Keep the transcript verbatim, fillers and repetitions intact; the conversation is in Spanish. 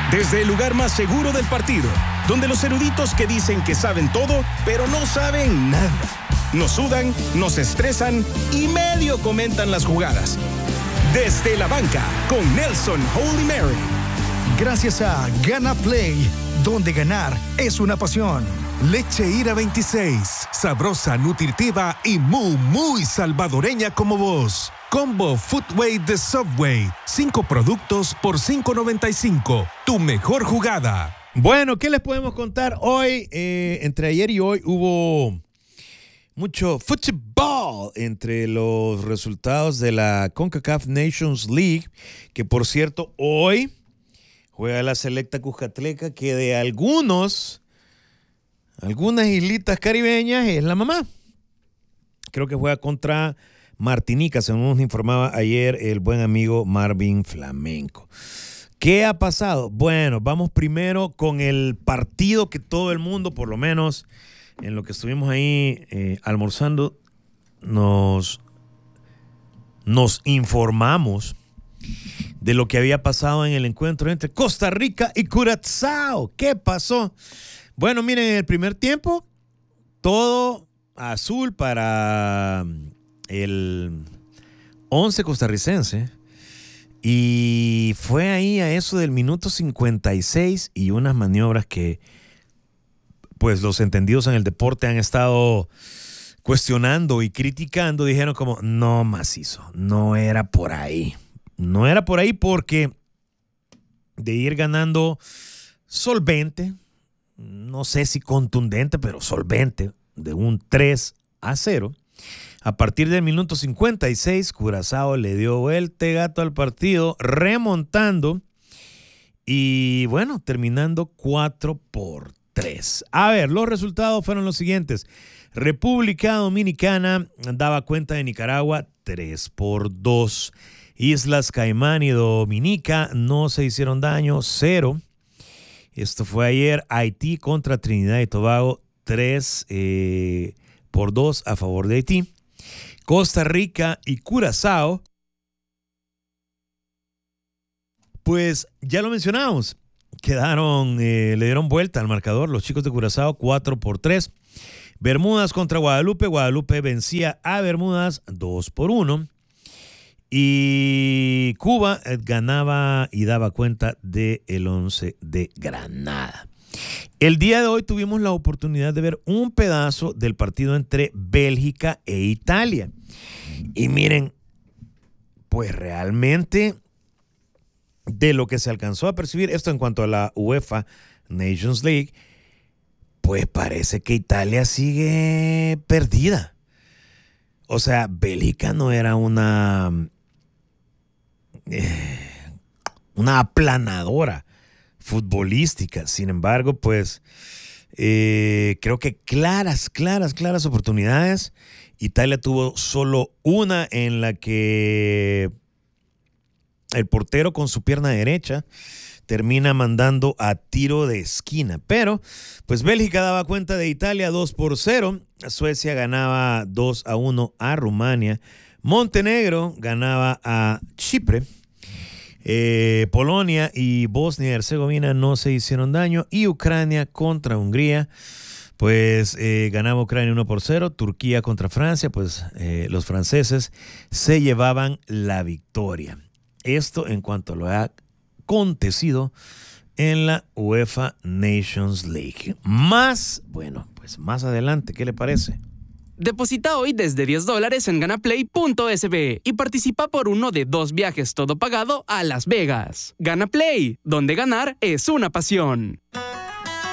Desde el lugar más seguro del partido, donde los eruditos que dicen que saben todo, pero no saben nada. Nos sudan, nos estresan y medio comentan las jugadas. Desde la banca, con Nelson Holy Mary. Gracias a Gana Play, donde ganar es una pasión. Leche Ira veintiséis, sabrosa, nutritiva y muy, muy salvadoreña como vos. Combo Footway de Subway, cinco productos por cinco noventa y cinco. Tu mejor jugada. Bueno, ¿qué les podemos contar hoy? Eh, entre ayer y hoy hubo mucho fútbol entre los resultados de la CONCACAF Nations League, que por cierto hoy juega la selecta Cuscatleca, que de algunos, algunas islitas caribeñas es la mamá. Creo que juega contra Martinica, según nos informaba ayer el buen amigo Marvin Flamenco. ¿Qué ha pasado? Bueno, vamos primero con el partido que todo el mundo, por lo menos en lo que estuvimos ahí eh, almorzando, nos, nos informamos de lo que había pasado en el encuentro entre Costa Rica y Curazao. ¿Qué pasó? Bueno, miren, en el primer tiempo, todo azul para el once costarricense. Y fue ahí a eso del minuto cincuenta y seis y unas maniobras que, pues, los entendidos en el deporte han estado cuestionando y criticando. Dijeron como, no, macizo, no era por ahí. No era por ahí porque de ir ganando solvente, no sé si contundente, pero solvente, de un tres a cero, a partir del minuto cincuenta y seis, Curazao le dio vuelta gato al partido, remontando y, bueno, terminando cuatro por tres. A ver, los resultados fueron los siguientes. República Dominicana daba cuenta de Nicaragua tres por dos. Islas Caimán y Dominica no se hicieron daño, cero. Esto fue ayer. Haití contra Trinidad y Tobago, tres eh, por dos a favor de Haití. Costa Rica y Curazao, pues ya lo mencionamos, quedaron, eh, le dieron vuelta al marcador los chicos de Curazao, cuatro por tres. Bermudas contra Guadalupe, Guadalupe vencía a Bermudas dos por uno. Y Cuba eh, ganaba y daba cuenta del once de Granada. El día de hoy tuvimos la oportunidad de ver un pedazo del partido entre Bélgica e Italia. Y miren, pues realmente de lo que se alcanzó a percibir, esto en cuanto a la UEFA Nations League, pues parece que Italia sigue perdida. O sea, Bélgica no era una, eh, una aplanadora futbolística. Sin embargo, pues eh, creo que claras, claras, claras oportunidades. Italia tuvo solo una en la que el portero con su pierna derecha termina mandando a tiro de esquina. Pero, pues Bélgica daba cuenta de Italia dos por cero. Suecia ganaba dos a uno a Rumania. Montenegro ganaba a Chipre. Eh, Polonia y Bosnia y Herzegovina no se hicieron daño. Y Ucrania contra Hungría, pues eh, ganaba Ucrania uno por cero. Turquía contra Francia, pues eh, los franceses se llevaban la victoria. Esto en cuanto a lo ha acontecido en la UEFA Nations League. Más, bueno, pues más adelante, ¿qué le parece? Deposita hoy desde diez dólares en ganaplay punto es be y participa por uno de dos viajes todo pagado a Las Vegas. Ganaplay, donde ganar es una pasión.